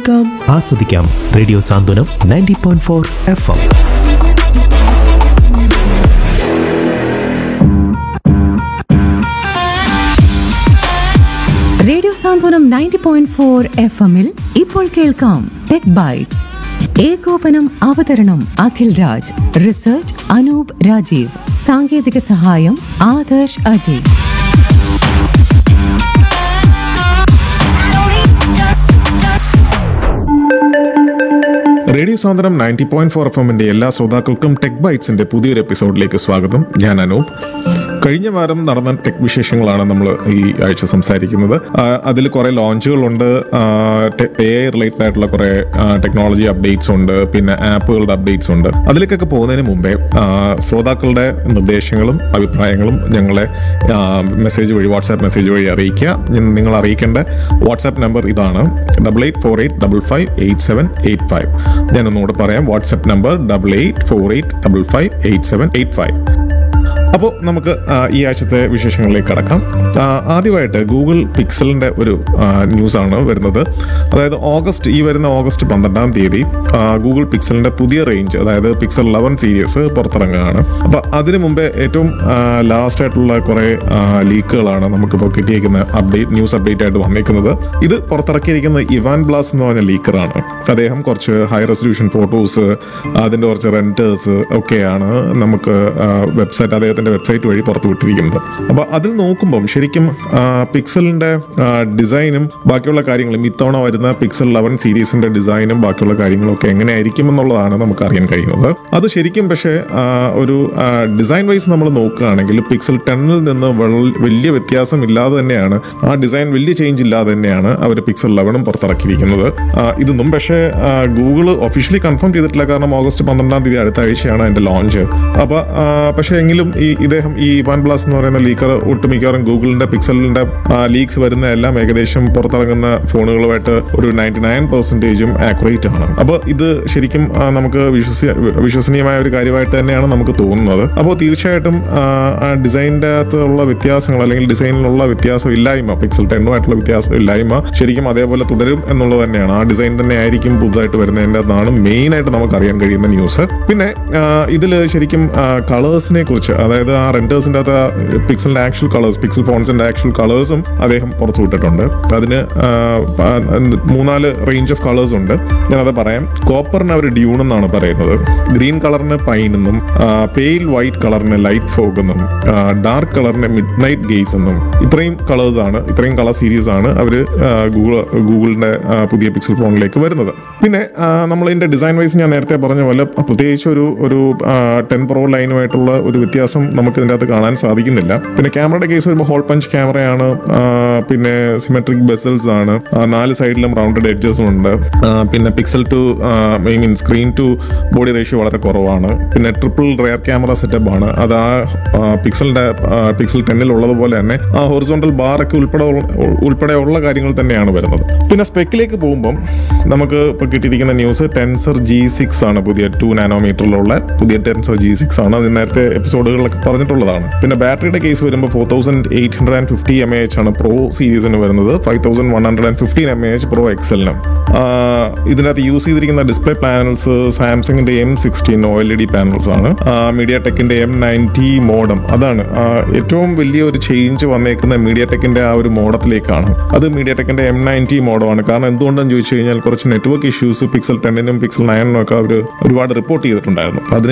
കേൾക്കാം, ആസ്വദിക്കാം. റേഡിയോ സാന്ത്വനം 90.4 FM. Radio സാന്ത്വനം 90.4 FM-ൽ ഇപ്പോൾ കേൾക്കാം ടെക് ബൈറ്റ്സ്. ഏകോപനം അവതരണം അഖിൽ രാജ്. റിസർച്ച് അനൂപ് രാജീവ്. സാങ്കേതിക സഹായം ആദർശ് അജയ്. റേഡിയോ സാന്ത്വനം 90.4 FM-ന്റെ എല്ലാ ശ്രോതാക്കൾക്കും ടെക് ബൈറ്റ്സിന്റെ പുതിയൊരു എപ്പിസോഡിലേക്ക് സ്വാഗതം. ഞാൻ അനൂപ്. കഴിഞ്ഞ വാരം നടന്ന ടെക് വിശേഷങ്ങളാണ് നമ്മൾ ഈ ആഴ്ച സംസാരിക്കുന്നത്. അതിൽ കുറേ ലോഞ്ചുകളുണ്ട്, AI റിലേറ്റഡ് ആയിട്ടുള്ള കുറേ ടെക്നോളജി അപ്ഡേറ്റ്സ് ഉണ്ട്, പിന്നെ ആപ്പുകളുടെ അപ്ഡേറ്റ്സ് ഉണ്ട്. അതിലേക്കൊക്കെ പോകുന്നതിന് മുമ്പേ ശ്രോതാക്കളുടെ നിർദ്ദേശങ്ങളും അഭിപ്രായങ്ങളും ഞങ്ങളെ മെസ്സേജ് വഴി, വാട്സാപ്പ് മെസ്സേജ് വഴി അറിയിക്കുക. നിങ്ങൾ അറിയിക്കേണ്ട വാട്സാപ്പ് നമ്പർ ഇതാണ്: 8848558785. ഞാനൊന്നുകൂടെ പറയാം. WhatsApp number 8848558785. അപ്പോൾ നമുക്ക് ഈ ആഴ്ചത്തെ വിശേഷങ്ങളിലേക്ക് കടക്കാം. ആദ്യമായിട്ട് ഗൂഗിൾ പിക്സലിൻ്റെ ഒരു ന്യൂസാണ് വരുന്നത്. അതായത് ഈ വരുന്ന ഓഗസ്റ്റ് 12-ാം തീയതി ഗൂഗിൾ പിക്സലിൻ്റെ പുതിയ റേഞ്ച്, അതായത് പിക്സൽ 11 സീരീസ് പുറത്തിറങ്ങുകയാണ്. അപ്പോൾ അതിനു മുമ്പേ ഏറ്റവും ലാസ്റ്റ് ആയിട്ടുള്ള കുറേ ലീക്കുകളാണ് നമുക്കിപ്പോൾ കിട്ടിയിരിക്കുന്ന ന്യൂസ് അപ്ഡേറ്റ് ആയിട്ട് വന്നിരിക്കുന്നത്. ഇത് പുറത്തിറക്കിയിരിക്കുന്ന ഇവാൻ ബ്ലാസ് എന്ന് പറഞ്ഞ ലീക്കറാണ്. അദ്ദേഹം കുറച്ച് ഹൈ റെസൊല്യൂഷൻ ഫോട്ടോസ്, അതിൻ്റെ കുറച്ച് റെൻറ്റേഴ്സ് ഒക്കെയാണ് നമുക്ക് അദ്ദേഹത്തിൻ്റെ വെബ്സൈറ്റ് വഴി പുറത്തു വിട്ടിരിക്കുന്നത്. അപ്പോൾ അതിൽ നോക്കുമ്പം ശരിക്കും പിക്സലിൻ്റെ ഡിസൈനും ബാക്കിയുള്ള കാര്യങ്ങളും, ഇത്തവണ വരുന്ന പിക്സൽ 11 സീരീസിൻ്റെ ഡിസൈനും ബാക്കിയുള്ള കാര്യങ്ങളും ഒക്കെ എങ്ങനെയായിരിക്കും എന്നുള്ളതാണ് നമുക്ക് അറിയാൻ കഴിയുന്നത്. അത് ശരിക്കും പക്ഷേ ഒരു ഡിസൈൻ വൈസ് നമ്മൾ നോക്കുകയാണെങ്കിൽ പിക്സൽ 10-ൽ നിന്ന് വലിയ വ്യത്യാസം ഇല്ലാതെ തന്നെയാണ്, ആ ഡിസൈൻ വലിയ ചേഞ്ച് ഇല്ലാതെ തന്നെയാണ് അവർ പിക്സൽ 11 പുറത്തിറക്കിയിരിക്കുന്നത്. ഇതൊന്നും പക്ഷേ ഗൂഗിൾ ഒഫീഷ്യലി കൺഫേം ചെയ്തിട്ടില്ല, കാരണം ഓഗസ്റ്റ് 12-ാം തീയതി അടുത്ത ആഴ്ചയാണ് അതിൻ്റെ ലോഞ്ച്. അപ്പോൾ പക്ഷേ എങ്കിലും ഇദ്ദേഹം ഈ ഇവാൻ ബ്ലാസ് എന്ന് പറയുന്ന ലീക്കർ ഒട്ടുമിക്കവാറും ഗൂഗിളിന്റെ പിക്സലിന്റെ ലീക്സ് വരുന്ന എല്ലാം ഏകദേശം പുറത്തിറങ്ങുന്ന ഫോണുകളുമായിട്ട് ഒരു 99% ആക്യുറേറ്റ് ആണ്. അപ്പോൾ ഇത് ശരിക്കും നമുക്ക് വിശ്വസനീയമായ ഒരു കാര്യമായിട്ട് തന്നെയാണ് നമുക്ക് തോന്നുന്നത്. അപ്പോൾ തീർച്ചയായിട്ടും ഡിസൈനിന്റെ അകത്തുള്ള വ്യത്യാസങ്ങൾ, അല്ലെങ്കിൽ ഡിസൈനിലുള്ള വ്യത്യാസം ഇല്ലായ്മ, പിക്സൽ 10-ഉമായിട്ടുള്ള വ്യത്യാസം ഇല്ലായ്മ ശരിക്കും അതേപോലെ തുടരും എന്നുള്ളത് തന്നെയാണ്. ആ ഡിസൈൻ തന്നെ ആയിരിക്കും പുതുതായിട്ട് വരുന്നതിൻ്റെ അതാണ് മെയിനായിട്ട് നമുക്ക് അറിയാൻ കഴിയുന്ന ന്യൂസ്. പിന്നെ ഇതിൽ ശരിക്കും കളേഴ്സിനെ കുറിച്ച്, അതായത് ആ റെൻഡേഴ്സിൻ്റെ അകത്ത് പിക്സലിന്റെ ആക്ച്വൽ കളേഴ്സ്, പിക്സൽ ഫോൺസിന്റെ ആക്ച്വൽ കളേഴ്സും അദ്ദേഹം പുറത്തു വിട്ടിട്ടുണ്ട്. അതിന് 3-4 റേഞ്ച് ഓഫ് കളേഴ്സ് ഉണ്ട്. ഞാനത് പറയാം. കോപ്പറിന് അവർ ഡ്യൂൺ എന്നാണ് പറയുന്നത്, ഗ്രീൻ കളറിന് പൈൻ എന്നും, പെയിൽ വൈറ്റ് കളറിന് ലൈറ്റ് ഫോഗ് എന്നും, ഡാർക്ക് കളറിന് മിഡ് നൈറ്റ് ഗെയ്സ് എന്നും, ഇത്രയും കളർ സീരീസ് ആണ് അവർ ഗൂഗിളിന്റെ പുതിയ പിക്സൽ ഫോണിലേക്ക് വരുന്നത്. പിന്നെ നമ്മളിതിന്റെ ഡിസൈൻ വൈസ് ഞാൻ നേരത്തെ പറഞ്ഞ പോലെ പ്രത്യേകിച്ച് ഒരു 10 Pro ലൈനുമായിട്ടുള്ള ഒരു വ്യത്യാസം നമുക്ക് ഇതിൻ്റെ അകത്ത് കാണാൻ സാധിക്കുന്നില്ല. പിന്നെ ക്യാമറയുടെ കേസ് വരുമ്പോൾ ഹോൾ പഞ്ച് ക്യാമറയാണ്, പിന്നെ സിമെട്രിക് ബെസൽസ് ആണ്, 4 സൈഡിലും റൗണ്ടഡ് എഡ്ജസും ഉണ്ട്. പിന്നെ pixel to screen to body ratio വളരെ കുറവാണ്. പിന്നെ ട്രിപ്പിൾ റിയർ ക്യാമറ സെറ്റപ്പ് ആണ്. അത് പിക്സൽ 10-ൽ ഉള്ളതുപോലെ തന്നെ ആ ഹൊറിസോണ്ടൽ ബാറൊക്കെ ഉൾപ്പെടെയുള്ള കാര്യങ്ങൾ തന്നെയാണ് വരുന്നത്. പിന്നെ സ്പെക്കിലേക്ക് പോകുമ്പം നമുക്ക് ഇപ്പോൾ കിട്ടിയിരിക്കുന്ന ന്യൂസ് ടെൻസർ G6 ആണ്, പുതിയ 2 നാനോമീറ്ററിലുള്ള പുതിയ ടെൻസർ G6 ആണ്. അത് നേരത്തെ എപ്പിസോഡുകളിലൊക്കെ പറഞ്ഞിട്ടുള്ളതാണ്. പിന്നെ ബാറ്ററിയുടെ കേസ് വരുമ്പോൾ 4850 mAh ആണ് പ്രോ സീരീസിന് വരുന്നത്, 5115 mAh പ്രോ എക്സലിനും. ഇതിനകത്ത് യൂസ് ചെയ്തിരിക്കുന്ന ഡിസ്പ്ലേ പാനൽസ് സാംസങ്ങിന്റെ M16 OLED പാനൽസ് ആണ്. മീഡിയ ടെക്കിന്റെ M90 മോഡം, അതാണ് ഏറ്റവും വലിയ ഒരു ചേഞ്ച് വന്നേക്കുന്ന മീഡിയ ടെക്കിന്റെ ആ ഒരു മോഡത്തിലേക്കാണ്. അത് മീഡിയ ടെക്കിന്റെ M90 മോഡമാണ്. കാരണം എന്തുകൊണ്ടെന്ന് ചോദിച്ചു കഴിഞ്ഞാൽ കുറച്ച് നെറ്റ്വർക്ക് ഇഷ്യൂസ് പിക്സൽ 10-നും പിക്സൽ 9-നും ഒക്കെ അവർ ഒരുപാട് റിപ്പോർട്ട് ചെയ്തിട്ടുണ്ടായിരുന്നു.